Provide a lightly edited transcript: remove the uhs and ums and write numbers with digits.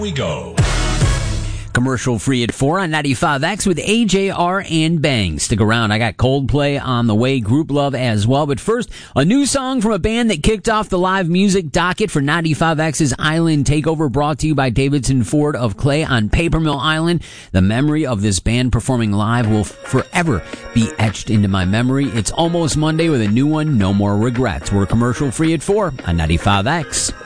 We go. Commercial free at 4 on 95X with AJR and Bang. Stick around. I got Coldplay on the way, Group Love as well. But first, a new song from a band that kicked off the live music docket for 95X's Island Takeover, brought to you by Davidson Ford of Clay on Paper Mill Island. The memory of this band performing live will forever be etched into my memory. It's almost Monday with a new one, No More Regrets. We're commercial free at 4 on 95X.